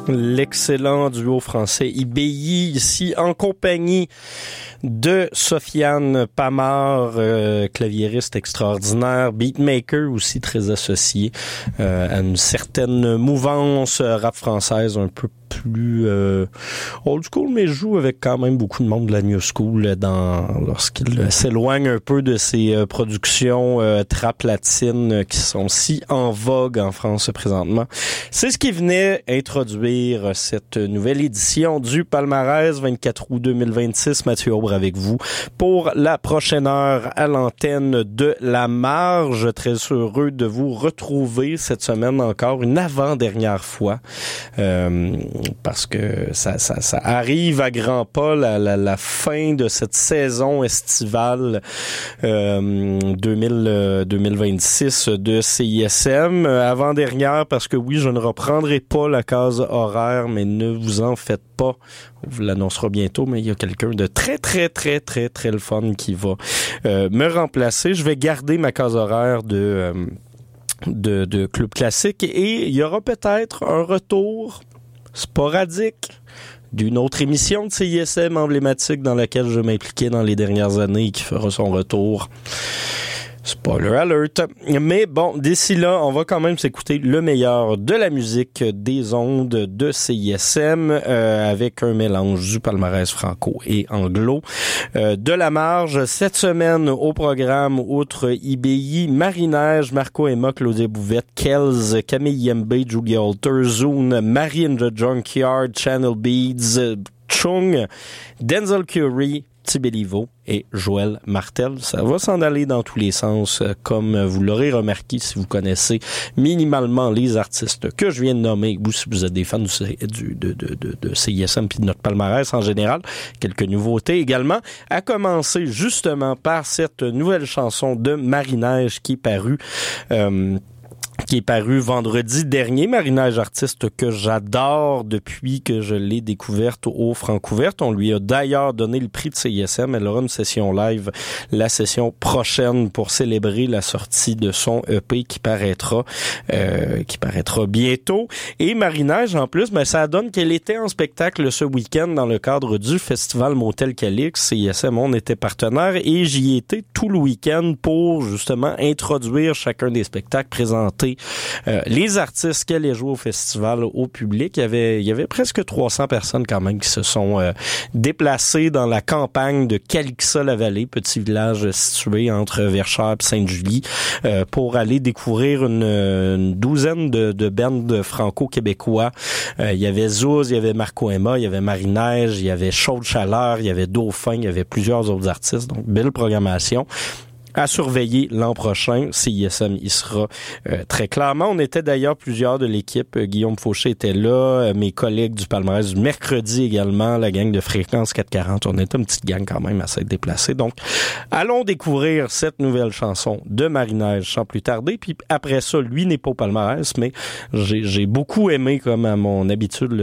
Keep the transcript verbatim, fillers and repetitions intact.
L'excellent duo français I B I, ici en compagnie de Sofiane Pamar, euh, claviériste extraordinaire, beatmaker aussi très associé euh, à une certaine mouvance rap française un peu plus euh, old school, mais joue avec quand même beaucoup de monde de la new school dans lorsqu'il s'éloigne un peu de ces euh, productions euh, trap latines euh, qui sont si en vogue en France présentement. C'est ce qui venait introduire cette nouvelle édition du palmarès vingt-quatre août deux mille vingt-six. Mathieu Aubre avec vous pour la prochaine heure à l'antenne de La Marge. Très heureux de vous retrouver cette semaine encore une avant-dernière fois. Euh, parce que ça, ça, ça arrive à grands pas la, la, la fin de cette saison estivale euh, deux mille, deux mille vingt-six de C I S M. Avant-dernière parce que oui, je ne reprendrai pas la case horaire, mais ne vous en faites pas. On vous l'annoncera bientôt, mais il y a quelqu'un de très, très, très, très, très le fun qui va euh, me remplacer. Je vais garder ma case horaire de... Euh, de, de Club Classique et il y aura peut-être un retour sporadique d'une autre émission de C I S M emblématique dans laquelle je m'impliquais dans les dernières années et qui fera son retour. Spoiler alert. Mais bon, d'ici là, on va quand même s'écouter le meilleur de la musique des ondes de C I S M euh, avec un mélange du palmarès franco et anglo. Euh, de la marge, cette semaine au programme, outre I B I, Marie-Neige, Marco Emma, Claudia Bouvette, Kells, Camille Yembe, Julia Alter, Zoon, Marie in the Junkyard, Channel Beads, Chung, Denzel Curry, Tibelivo et Joël Martel. Ça va s'en aller dans tous les sens, comme vous l'aurez remarqué si vous connaissez minimalement les artistes que je viens de nommer, ou si vous êtes des fans du, du, de, de, de, de C I S M puis de notre palmarès en général. Quelques nouveautés également, à commencer justement par cette nouvelle chanson de Marie-Neige qui est parue euh, qui est paru vendredi dernier. Marie-Neige, artiste que j'adore depuis que je l'ai découverte au Francouverte. On lui a d'ailleurs donné le prix de C I S M. Elle aura une session live la session prochaine pour célébrer la sortie de son E P qui paraîtra euh, qui paraîtra bientôt. Et Marie-Neige, en plus, ben, ça donne qu'elle était en spectacle ce week-end dans le cadre du festival Motel Calix. C I S M, on était partenaire et j'y étais tout le week-end pour justement introduire chacun des spectacles, présenter Euh, les artistes qui allaient jouer au festival au public. Il y avait, il y avait presque trois cents personnes quand même qui se sont euh, déplacées dans la campagne de Calixa-la-Vallée, petit village situé entre Verchères et Sainte-Julie, euh, pour aller découvrir une, une douzaine de, de bandes franco-québécois. Euh, il y avait Zouz, il y avait Marco Emma, il y avait Marie-Neige, il y avait Chaude Chaleur, il y avait Dauphin, il y avait plusieurs autres artistes. Donc, belle programmation. À surveiller l'an prochain. C I S M y sera euh, très clairement. On était d'ailleurs plusieurs de l'équipe. Euh, Guillaume Fauché était là. Euh, mes collègues du palmarès du mercredi également. La gang de Fréquence quatre cent quarante. On était une petite gang quand même assez déplacée. Donc, allons découvrir cette nouvelle chanson de Marie-Neige sans plus tarder. Puis après ça, lui n'est pas au palmarès, mais j'ai, j'ai beaucoup aimé, comme à mon habitude,